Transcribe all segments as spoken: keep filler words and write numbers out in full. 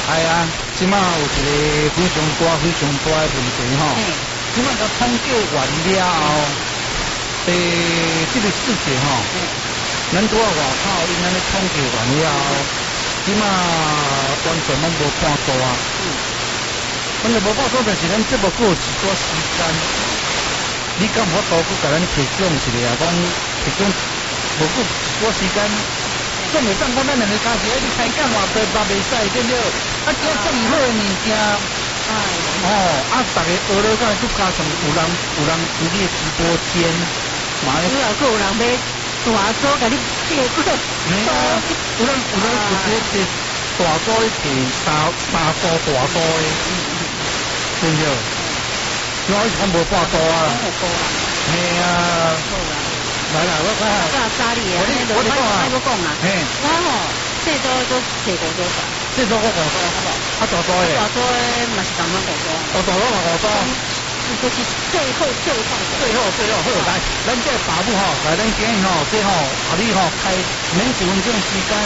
哎呀，即马有一个非常大、非常大的问题吼。即马甲统计完了后，诶，这个世界吼，咱拄啊外口因安尼统计完了后，即马完全拢无半数啊。完全无半数，但是咱这么过一段时间，你敢有法度去甲咱提供一个啊？讲提供无过一段时间。做袂当讲咱两个家己，你开讲话白白袂使，对不对？啊，今这么好的物件，哦，啊，大家学了，敢去加上有人有人有你的直播间，嘛， 有啊，有人要大组甲你借过， 没啊，有人有人有直接大组去提三三组大组的，对不对？我一看无半组啊，嘿啊。来啦，我看下。 我家里啊，那个我我讲啊，我吼这周都这个多少？ 这周我五周，啊大周诶。 大周诶，嘛是咁样五周。 哦，大周嘛五周。 就是最后最后最后最后好来，咱这爸母吼，来咱今日吼，这吼啊你吼开免一分钟时间。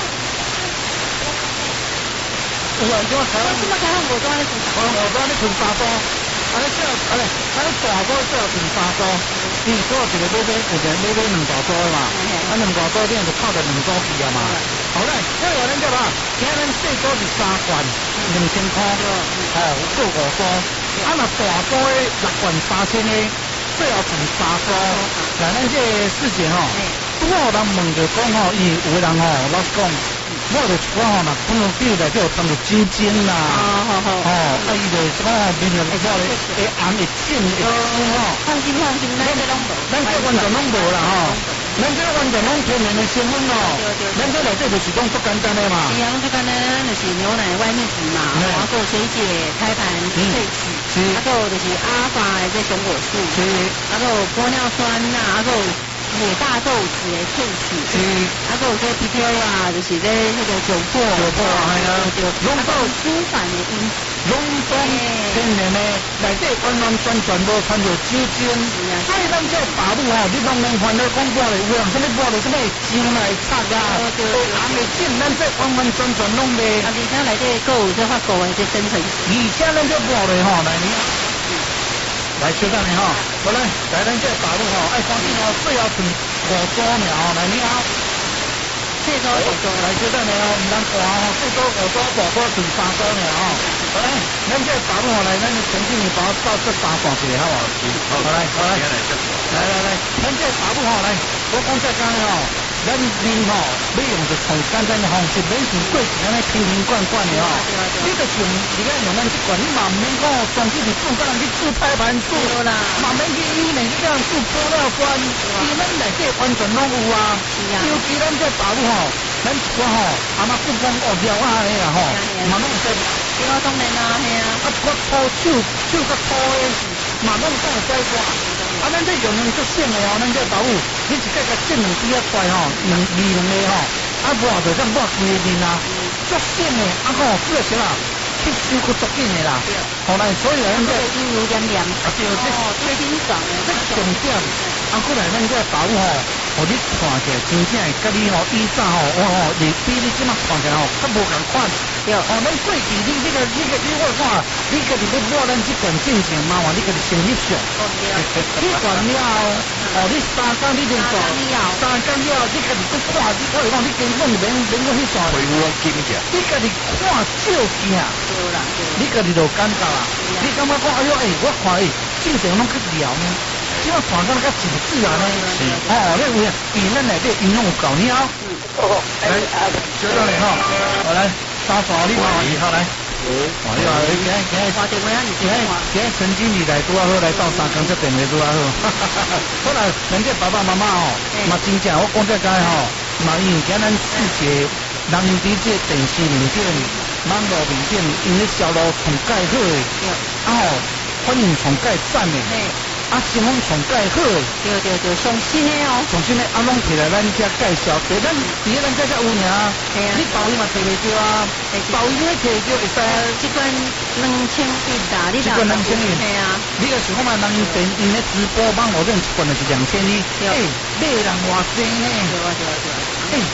有啊，怎啊开？ 我即马开放五周咧， 哦五周咧分三周。啊，你这啊咧，啊你大周最后分三周。因为所有一个买买有个买买两大组的嘛，啊两大组你就靠着两组去啊嘛。好嘞，这个咱叫嘛，今日咱细组是三罐，两千块，哦，做五组。啊，那大组的六罐三千的，最后分三组。来，咱这事情吼，拄好人问着讲吼，伊有个人吼，老实讲。我就我吼嘛，可能比如来叫当做金针啦，哦，啊伊就什么面条我咧，会红会紧会粗吼。 放心放心，咱这拢无， 咱这完全拢无啦吼，咱这完全拢天然的成分哦。咱这内底就是讲足简单的嘛。 是啊，最简单就是牛奶外面皮嘛，然后水解开盘萃取，啊个就是阿法的这熊果素，啊个玻尿酸呐，啊个。野大豆子的萃取，是，啊，还有说 P K O 啊，就是咧那个酒粕， 酒粕系啊， 拢到舒缓的因， 拢当天然的，内底完完全全无掺入酒精，所以咱这爸母吼，你拢免烦恼讲抹了有人什么抹了什么姜来擦啊，红的紧，咱这完完全全拢袂。 啊，而且内底还有这发酵的这生成， 而且咱这抹了吼，来你。来，小等你哈，好来，来咱这大陆哈，爱放心哦，最后剩五组苗，来你好， 最多五组， 来小等你哦，唔通挂哦，最多五组，大多剩三组苗哦，好来，咱这大陆哈来，咱陈经理把到这三段一个好不好？好来，好来，来来来，咱这大陆哈来，我讲这讲哦。咱人吼要用着从简单的方式，免像过去安尼瓶瓶罐罐的吼。你就是用，你看用咱这罐，你嘛唔免讲哦，专去去煮，干人去煮胎盘煮啦，嘛免去伊呢去样煮玻尿酸，伊咱内底完全拢有啊。尤其咱这大陆吼，咱一寡吼阿妈不讲哦料啊安尼啦吼，嘛拢在。 对啊，当然啦，系啊。 啊，我粗手手较粗的，嘛拢讲会使挂。啊，咱这用两足省的哦，咱这豆腐，你一个个整两支啊块吼，两二两个吼，啊抹着咁抹规个面啊，足省的，啊吼，主要是啦，吸收佫足紧的啦。后来所以咱这油油黏黏， 啊对，这这挺爽的， 这重点。啊，过来咱这豆腐吼，互你看起来真正甲你吼以前吼，我吼，你比你即马看起来吼，较无共款。对，哦，咱过去你这个你个你我看，你家己要抹咱这款进前麻烦你家己先翕相。你管了哦，你三工你连做，三工了你家己去看，你我讲你根本免免讲翕相。 回屋金价， 你家己看照镜，你家己就感觉啦。你感觉讲哎呦哎，我看哎，正常拢去聊呢。即个看到较真自然呢，哦，你有影，比咱内底因拢有够了。来，小张你好，我来打扫你麻烦你好来。哦，你好，今日今日打电话啊，你今日今日陈经理来拄啊好，来到三更这电话拄啊好。好来，咱这爸爸妈妈哦，嘛真正我讲这个吼，嘛因今咱世界人伫这电视面顶、网络面顶，因咧销路从介好诶，啊吼，反应从介赞诶。啊，新闻从介好， 对对对，上新的哦， 上新的啊，拢摕来咱遮介绍，对咱伫咱遮才有尔。 系啊， 你包伊嘛摕袂着啊，包伊咧摕会着会使。 这罐两千一啦，你一罐两千一， 系啊。 你个想看嘛，人电因咧直播网络顶一罐就是两千一，哎，买人偌济呢？ 对啊对啊对啊。 哎，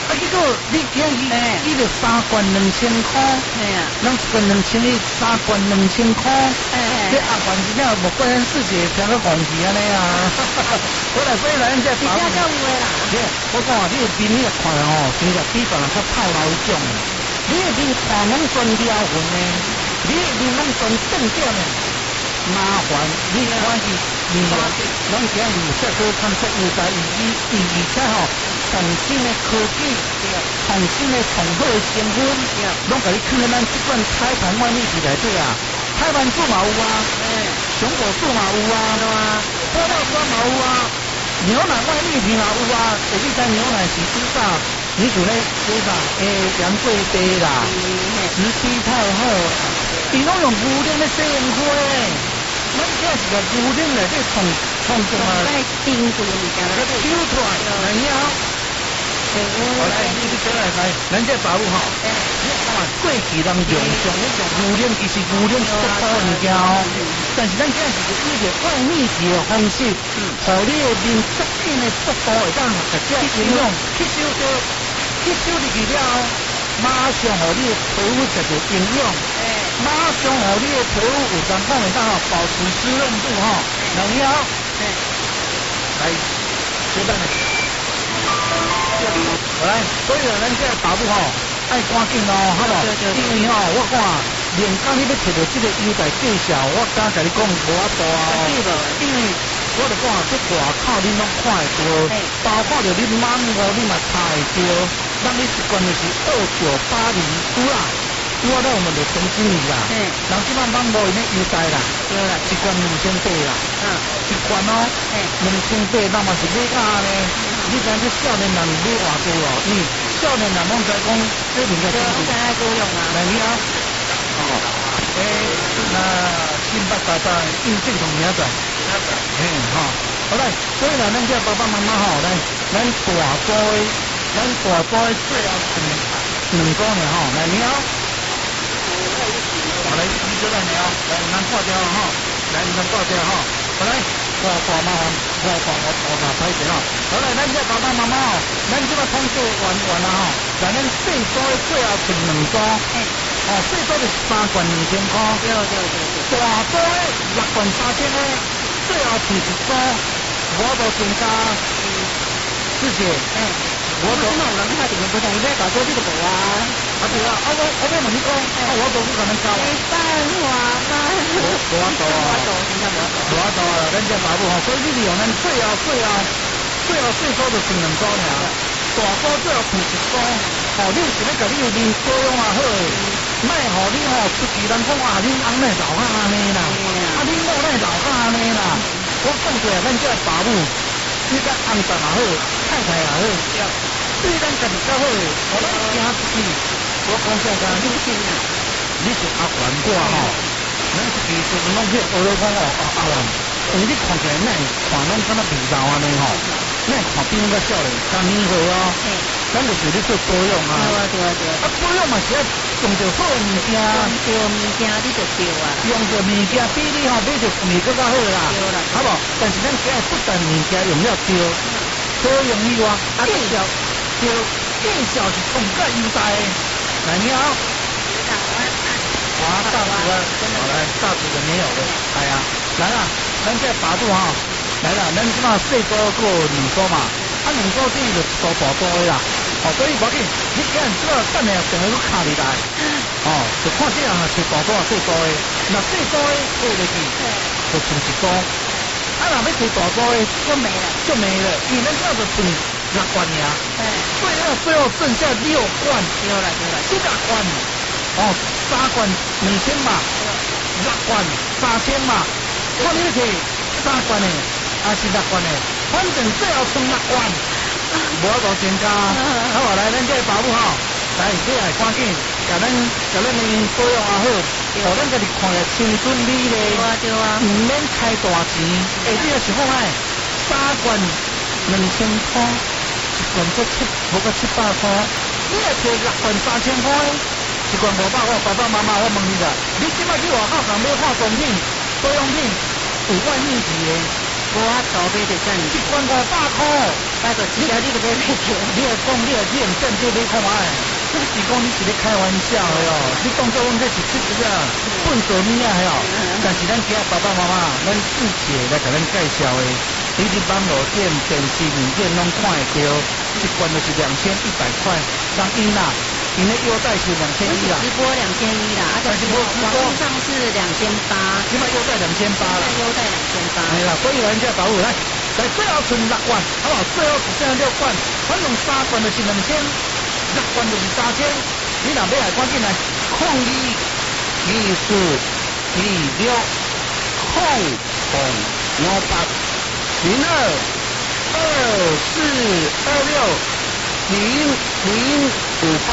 啊，结果你今日你就三罐两千块， 哎呀， 咱一罐两千，你三罐两千块，哎哎，这阿罐真正无怪咱世界听个红旗安尼啊！我来所以来咱这比较较有诶啦。 我讲你的面你看哦，真正比别人较透露一种。你的面看拢全撩匀呢，你的面拢全正点呢。麻烦你看去面啊，咱今日有适合看出有在伊伊而且吼。创新的科技，创新的创好的成分，拢甲你放在咱即款彩盘外面去内底啊。彩盘素嘛有啊，熊果素嘛有啊，玻尿酸嘛有啊，牛奶外面皮嘛有啊。而且咱牛奶是煮啥？你像咧煮啥？诶，杨贵妃啦，慈禧太后，伊拢用牛奶咧洗用过诶。咱这是个牛奶内底创创什么？ 在冰住物件咧， 抽出来，然后。好来，你你过来来，咱这保姆吼，你看过去人用上那种牛奶，其实牛奶是不好物件哦。但是咱这是以一个外密集的方式，互你的面足紧的速度会当直接应用吸收到，吸收入去了后，马上互你的皮肤就就应用，马上互你的皮肤有状况会当吼保持湿润度吼。然后，来，小等下。来，所以啊，咱这大部吼爱赶紧咯，好不？因为吼，我讲连讲你要摕到这个优待介绍，我敢甲你讲无法度啊。因为我就讲这外口恁拢看会到，包括着恁网络你嘛查会到，咱你习惯就是二九八零有啦。我咧我们就曾经你啦，人即摆网络因咧优待啦，对啦，一罐两千八啦，嗯，一罐哦，两千八，那么是买价呢？你讲这少年人买偌多哦？嗯，少年人拢在讲这边个。对，我知影作用啊。来你啊，哦，诶，那新北大大印证同明仔载，嗯，哈，好来，所以啦，咱这爸爸妈妈吼，来，咱大波的，咱大波的最后剩两个呢吼，来你好。好来，你小等下哦，来，咱挂掉哈，来，咱挂掉哈，好来，我大麻烦，我大我我大歹势哈，好来，咱这爸爸妈妈哦，咱这个通过完完啦吼，来，咱最多的最后剩两组，哦，最多就是三罐两千块，对对对对，大组的六罐三千块，最后剩一组，我都增加四千，哎，我都那人他怎么不想你在搞这个不啊？啊对啊，啊我我要问你讲，啊我都不可能交啊。没办法嘛。无无法度啊，无法度，真正无法度。无法度啊，咱这爸母吼，所以你利用咱最后最后最后最多就剩两组尔，大组最后剩一组，吼，你是咧甲你的面保养也好，莫互你吼出去人讲啊，恁翁咧老啊安尼啦，啊恁某咧老啊安尼啦，我讲过啊，咱这爸母，你甲翁婿也好，太太也好。对咱家己较好，互咱行出去。我讲啥个？你信啊？你是阿管我吼，咱是其实拢去学了讲哦，阿阿人，因为你看起来咱看拢敢若味道安尼吼，咱看比较少年，刚年岁哦，咱就是咧做保养啊。对啊对啊对啊。啊保养嘛是要用着好物件，用着物件你就对啊。用着物件比你吼买着贵更较好啦，好无？但是咱今日不但物件用了对。保养以外，啊，见效就见效是更加优待的。来，你好。哇，大组啊，好来，大组的没有的，哎呀，来啦，咱这八组哈，来啦，咱即马四组过两组嘛，啊，两组等于就一组大组的啦，哦，所以无紧，你今日即马等下等下去卡入来，哦，就看这样啊，是大组啊，细组的，那细组的过入去，就剩一组。啊，若要摕大组的就没了，就没了，因为咱这就剩六罐尔，最后最后剩下六罐，对啦对啦，七罐，哦，三罐两千嘛，六罐三千嘛，看你摕三罐的，还是六罐的，反正最后剩六罐，无法度增加，好啊，来咱这保姆吼，来你来赶紧，甲咱甲咱的保养也好。互咱家己看了青春美丽，对啊对啊，唔免开大钱，下底也是好歹，三罐两千块，一罐才七，无个七百块，你若摕六罐三千块，一罐五百块，爸爸妈妈我问你啦，你即摆去外口共买化妆品、保养品，有外面去的，无法度买得真，一罐五百块，哦， 拜托，只要你都买袂着。 你要讲，你要认真做买看卖。这是讲你是咧开玩笑的哦，你当作我们这是这个啊，笨手物啊哦。但是咱家爸爸妈妈，咱志姐来给咱介绍的，你伫网络店、电视面店拢看会到，一罐就是两千一百块，当然啦，因为优待是两千一啦。 直播两千一啦，而且直播网络上是两千八， 起码优待两千八啦。 优待两千八。 系啦，所以玩家保护来，来最后剩六罐，好不好？最后只剩下六罐，反正三罐就是两千。六罐就是三千，你若要来赶紧来，空二二四二六空空幺八零二二四二六零零五八。